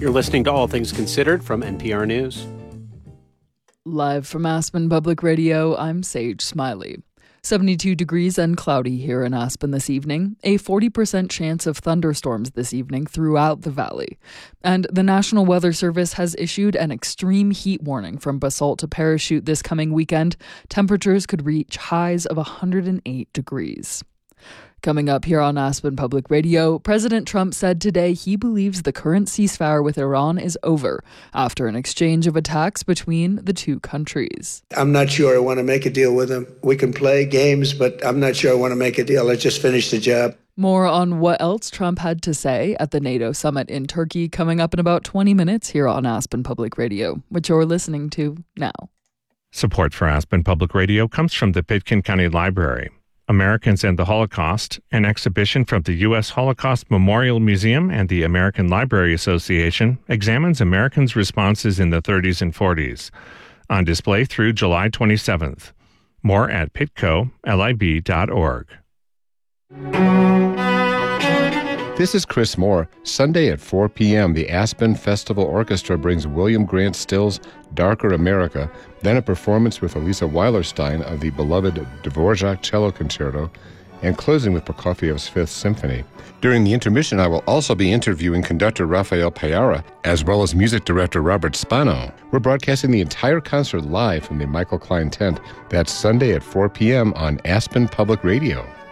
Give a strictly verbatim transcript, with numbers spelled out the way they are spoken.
You're listening to All Things Considered from N P R News. Live from Aspen Public Radio, I'm Sage Smiley. seventy-two degrees and cloudy here in Aspen this evening. A forty percent chance of thunderstorms this evening throughout the valley. And the National Weather Service has issued an extreme heat warning from Basalt to Parachute this coming weekend. Temperatures could reach highs of one hundred eight degrees. Coming up here on Aspen Public Radio, President Trump said today he believes the current ceasefire with Iran is over after an exchange of attacks between the two countries. I'm not sure I want to make a deal with him. We can play games, but I'm not sure I want to make a deal. Let's just finish the job. More on what else Trump had to say at the NATO summit in Turkey coming up in about twenty minutes here on Aspen Public Radio, which you're listening to now. Support for Aspen Public Radio comes from the Pitkin County Library. Americans and the Holocaust, an exhibition from the U S Holocaust Memorial Museum and the American Library Association, examines Americans' responses in the thirties and forties. On display through July twenty-seventh. More at pitco lib dot org. This is Chris Moore. Sunday at four p.m., the Aspen Festival Orchestra brings William Grant Still's Darker America, then a performance with Elisa Weilerstein of the beloved Dvorak Cello Concerto, and closing with Prokofiev's Fifth Symphony. During the intermission, I will also be interviewing conductor Rafael Payara, as well as music director Robert Spano. We're broadcasting the entire concert live from the Michael Klein tent. That's Sunday at four p.m. on Aspen Public Radio.